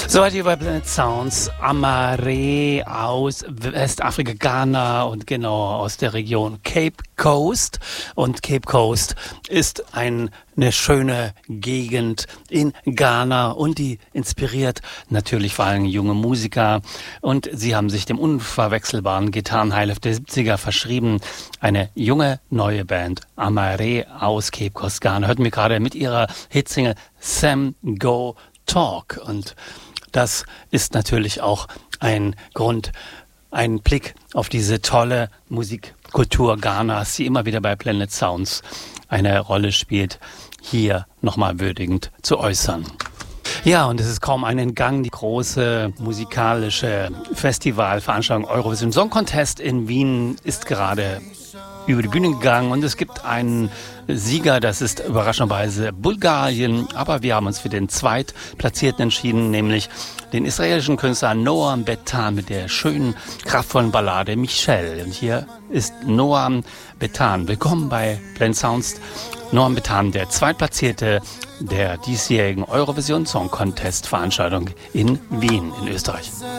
Soweit hier bei Planet Sounds. Amare aus Westafrika, Ghana und genau aus der Region Cape Coast. Und Cape Coast ist eine schöne Gegend in Ghana und die inspiriert natürlich vor allem junge Musiker. Und sie haben sich dem unverwechselbaren Gitarrenhighlife der 70er verschrieben. Eine junge, neue Band, Amare aus Cape Coast, Ghana, hörten wir gerade mit ihrer Hitsingle Sam Go Talk. Und das ist natürlich auch ein Grund, ein Blick auf diese tolle Musikkultur Ghanas, die immer wieder bei Planet Sounds eine Rolle spielt, hier nochmal würdigend zu äußern. Ja, und es ist kaum ein Entgang, die große musikalische Festivalveranstaltung Eurovision Song Contest in Wien ist gerade über die Bühne gegangen und es gibt einen Sieger, das ist überraschenderweise Bulgarien, aber wir haben uns für den Zweitplatzierten entschieden, nämlich den israelischen Künstler Noam Betan mit der schönen, kraftvollen Ballade Michelle. Und hier ist Noam Betan. Willkommen bei Planet Sounds. Noam Betan, der Zweitplatzierte der diesjährigen Eurovision Song Contest Veranstaltung in Wien in Österreich.